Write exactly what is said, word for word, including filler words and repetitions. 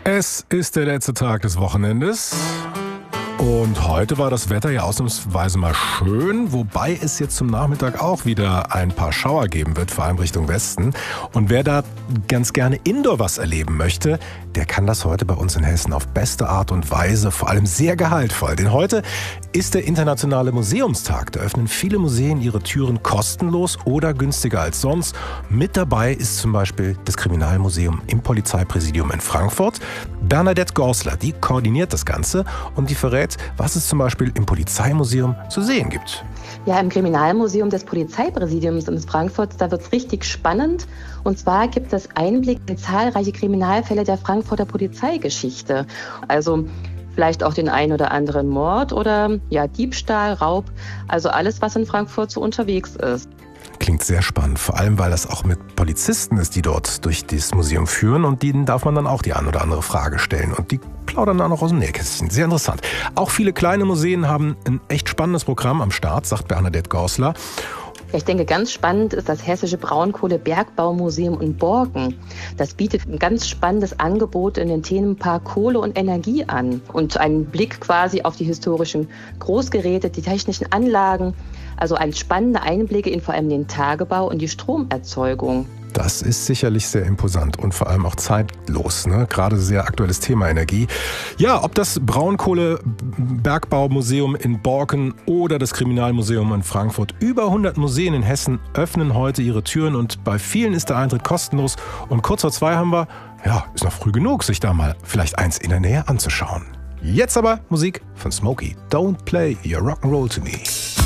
Es ist der letzte Tag des Wochenendes und heute war das Wetter ja ausnahmsweise mal schön, wobei es jetzt zum Nachmittag auch wieder ein paar Schauer geben wird, vor allem Richtung Westen. Und wer da ganz gerne indoor was erleben möchte, der kann das heute bei uns in Hessen auf beste Art und Weise, vor allem sehr gehaltvoll. Denn heute ist der Internationale Museumstag. Da öffnen viele Museen ihre Türen kostenlos oder günstiger als sonst. Mit dabei ist zum Beispiel das Kriminalmuseum im Polizeipräsidium in Frankfurt. Bernadette Gorsler, die koordiniert das Ganze und die verrät, was es zum Beispiel im Polizeimuseum zu sehen gibt. Ja, im Kriminalmuseum des Polizeipräsidiums in Frankfurt, da wird es richtig spannend. Und zwar gibt es Einblick in zahlreiche Kriminalfälle der Frankfurter Polizeigeschichte. Also vielleicht auch den einen oder anderen Mord oder ja, Diebstahl, Raub, also alles, was in Frankfurt so unterwegs ist. Klingt sehr spannend, vor allem weil das auch mit Polizisten ist, die dort durch das Museum führen und denen darf man dann auch die ein oder andere Frage stellen und die plaudern dann auch aus dem Nähkästchen. Sehr interessant. Auch viele kleine Museen haben ein echt spannendes Programm am Start, sagt Bernadette Gorsler. Ich denke, ganz spannend ist das Hessische Braunkohle-Bergbaumuseum in Borken. Das bietet ein ganz spannendes Angebot in den Themenpark Kohle und Energie an und einen Blick quasi auf die historischen Großgeräte, die technischen Anlagen, also ein spannende Einblicke in vor allem den Tagebau und die Stromerzeugung. Das ist sicherlich sehr imposant und vor allem auch zeitlos, ne? Gerade sehr aktuelles Thema Energie. Ja, ob das Braunkohle-Bergbaumuseum in Borken oder das Kriminalmuseum in Frankfurt. Über hundert Museen in Hessen öffnen heute ihre Türen und bei vielen ist der Eintritt kostenlos. Und kurz vor zwei haben wir, ja, ist noch früh genug, sich da mal vielleicht eins in der Nähe anzuschauen. Jetzt aber Musik von Smokey. Don't play your rock'n'roll to me.